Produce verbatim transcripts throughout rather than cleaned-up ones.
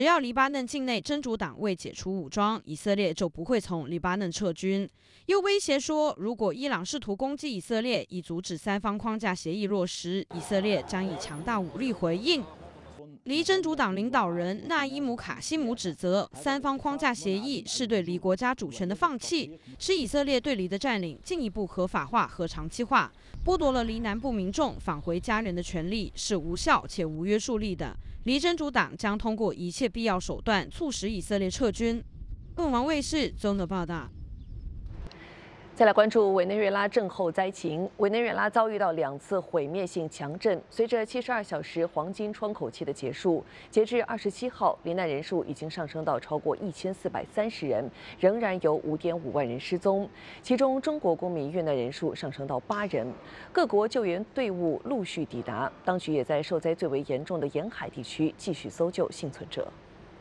只要黎巴嫩境内真主党未解除武装，以色列就不会从黎巴嫩撤军。又威胁说，如果伊朗试图攻击以色列，以阻止三方框架协议落实，以色列将以强大武力回应。黎真主党领导人纳伊姆卡西姆指责三方框架协议是对黎国家主权的放弃，使以色列对黎的占领进一步合法化和长期化，剥夺了黎南部民众返回家园的权利，是无效且无约束力的。黎真主党将通过一切必要手段促使以色列撤军。凤凰卫视综合报道。 再来关注委内瑞拉震后灾情。委内瑞拉遭遇到两次毁灭性强震，随着七十二小时黄金窗口期的结束，截至二十七号，罹难人数已经上升到超过一千四百三十人，仍然有五点五万人失踪，其中中国公民遇难人数上升到八人。各国救援队伍陆续抵达，当局也在受灾最为严重的沿海地区继续搜救幸存者。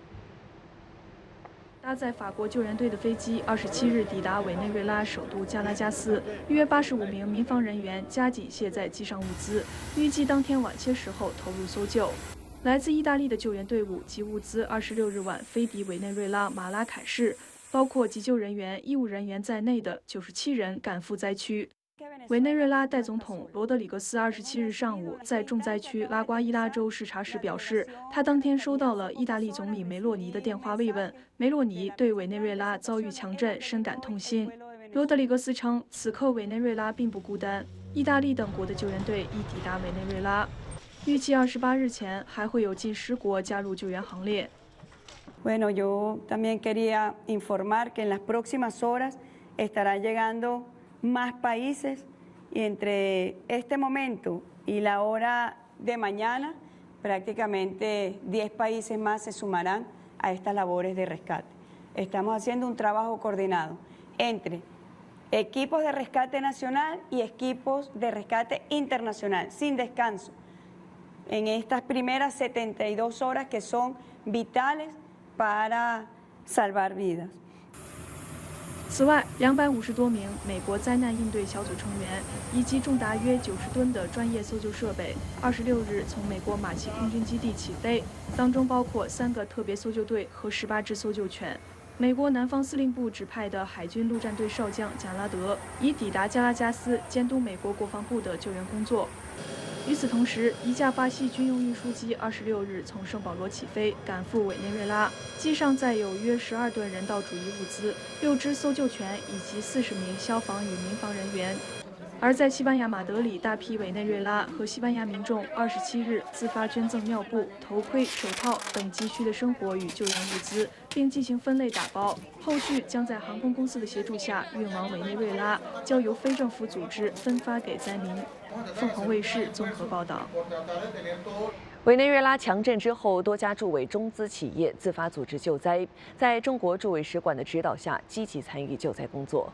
搭载法国救援队的飞机，二十七日抵达委内瑞拉首都加拉加斯，约八十五名民防人员加紧卸载机上物资，预计当天晚些时候投入搜救。来自意大利的救援队伍及物资二十六日晚飞抵委内瑞拉马拉坎市，包括急救人员、医务人员在内的九十七人赶赴灾区。委内瑞拉代总统罗德里格斯二十七日上午在重灾区拉瓜伊拉州视察时表示，他当天收到了意大利总理梅洛尼的电话慰问。梅洛尼对委内瑞拉遭遇强震深感痛心。罗德里格斯称，此刻委内瑞拉并不孤单，意大利等国的救援队已抵达委内瑞拉，预计二十八日前还会有近十国加入救援行列。 Bueno, yo también quería informar que en las próximas horas estará llegando más países y entre este momento y la hora de mañana prácticamente diez países más se sumarán a estas labores de rescate. Estamos haciendo un trabajo coordinado entre equipos de rescate nacional y equipos de rescate internacional, sin descanso, en estas primeras setenta y dos horas que son vitales para salvar vidas. 此外，两百五十多名美国灾难应对小组成员以及重达约九十吨的专业搜救设备，二十六日从美国马奇空军基地起飞，当中包括三个特别搜救队和十八只搜救犬。美国南方司令部指派的海军陆战队少将贾拉德已抵达加拉加斯，监督美国国防部的救援工作。与此同时，一架巴西军用运输机二十六日从圣保罗起飞，赶赴委内瑞拉，机上载有约十二吨人道主义物资、六只搜救犬以及四十名消防与民防人员。而在西班牙马德里，大批委内瑞拉和西班牙民众二十七日自发捐赠尿布、头盔、手套等急需的生活与救援物资，并进行分类打包，后续将在航空公司的协助下运往委内瑞拉，交由非政府组织分发给灾民。凤凰卫视综合报道。 委内瑞拉强震之后，多家驻委中资企业自发组织救灾，在中国驻委使馆的指导下，积极参与救灾工作。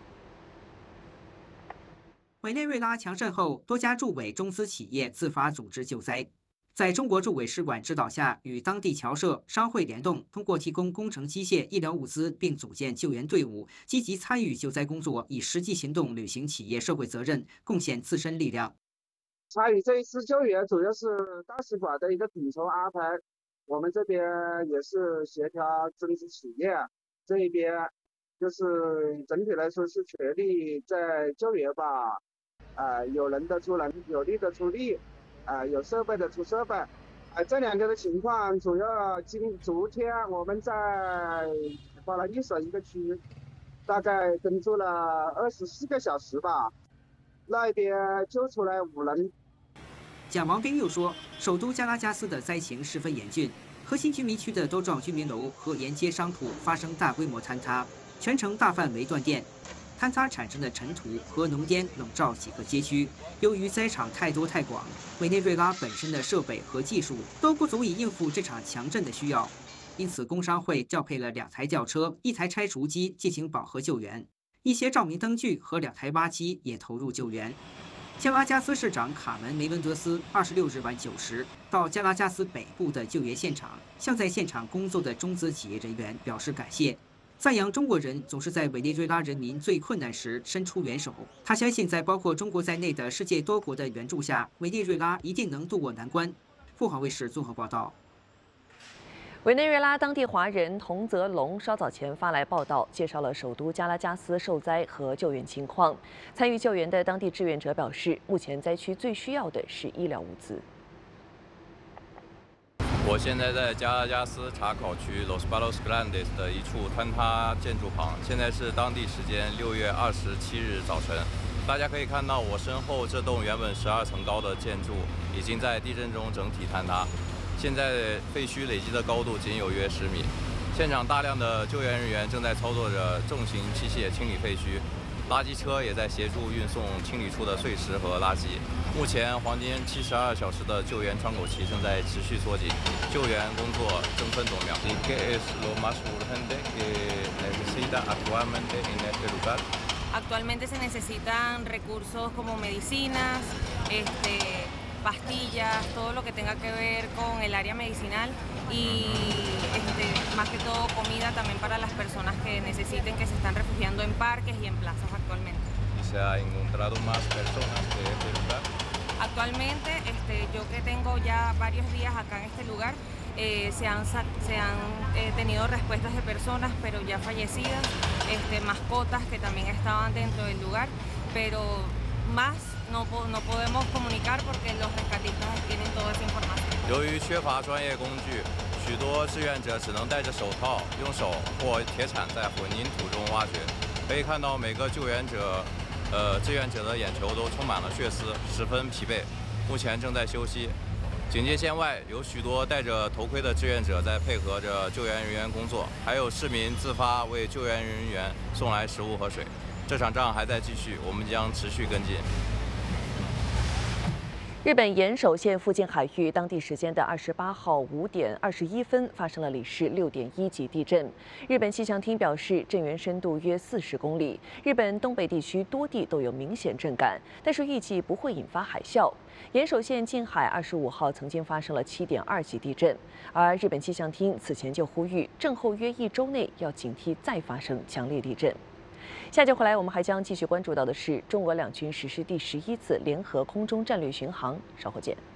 委内瑞拉强震后，多家驻委中资企业自发组织救灾，在中国驻委使馆指导下，与当地侨社、商会联动，通过提供工程机械、医疗物资，并组建救援队伍，积极参与救灾工作，以实际行动履行企业社会责任，贡献自身力量。 参与这一次救援，主要是大使馆的一个统筹安排，我们这边也是协调中资企业这一边，就是整体来说是全力在救援吧。呃，有人的出人，有力的出力，呃，有设备的出设备。呃，这两个的情况主要今昨天我们在巴拉伊省一个区，大概跟住了二十四个小时吧，那边救出来五人。 蒋王斌又说，首都加拉加斯的灾情十分严峻，核心居民区的多幢居民楼和沿街商铺发生大规模坍塌，全城大范围断电。坍塌产生的尘土和浓烟笼罩几个街区。由于灾场太多太广，委内瑞拉本身的设备和技术都不足以应付这场强震的需要，因此工商会调配了两台轿车、一台拆除机进行饱和救援，一些照明灯具和两台挖机也投入救援。加拉加斯市长卡门梅伦德斯二十六日晚九时到加拉加斯北部的救援现场，向在现场工作的中资企业人员表示感谢。赞扬中国人总是在委内瑞拉人民最困难时伸出援手。他相信，在包括中国在内的世界多国的援助下，委内瑞拉一定能渡过难关。凤凰卫视综合报道。 委内瑞拉当地华人童泽龙稍早前发来报道，介绍了首都加拉加斯受灾和救援情况。参与救援的当地志愿者表示，目前灾区最需要的是医疗物资。 我现在在加拉加斯查考区 Los Palos Grandes 的一处坍塌建筑旁，现在是当地时间六月二十七日早晨。大家可以看到，我身后这栋原本十二层高的建筑已经在地震中整体坍塌。 现在废墟累积的高度仅有约十米，现场大量的救援人员正在操作着重型器械清理废墟，垃圾车也在协助运送清理出的碎石和垃圾。目前，黄金七十二小时的救援窗口期正在持续缩紧，救援工作争分夺秒。 Actualmente se necesitan recursos como medicinas, este. pastillas, todo lo que tenga que ver con el área medicinal y este, más que todo comida también para las personas que necesiten, que se están refugiando en parques y en plazas actualmente. ¿Y se ha encontrado más personas de este lugar? Actualmente, este, yo que tengo ya varios días acá en este lugar, eh, se han, se han eh, tenido respuestas de personas, pero ya fallecidas, este, mascotas que también estaban dentro del lugar, pero más no, no podemos comunicar porque los rescatistas tienen toda esa información. 由于缺乏专业工具，许多志愿者只能戴着手套，用手或铁铲在混凝土中挖掘。可以看到每个救援者，呃，志愿者的眼球都充满了血丝，十分疲惫，目前正在休息。警戒线外有许多戴着头盔的志愿者在配合着救援人员工作，还有市民自发为救援人员送来食物和水。这场仗还在继续，我们将持续跟进。 日本岩手县附近海域，当地时间的二十八号五点二十一分发生了里氏六点一级地震。日本气象厅表示，震源深度约四十公里，日本东北地区多地都有明显震感，但是预计不会引发海啸。岩手县近海二十五号曾经发生了七点二级地震，而日本气象厅此前就呼吁，震后约一周内要警惕再发生强烈地震。 下节回来，我们还将继续关注到的是中俄两军实施第十一次联合空中战略巡航，稍后见。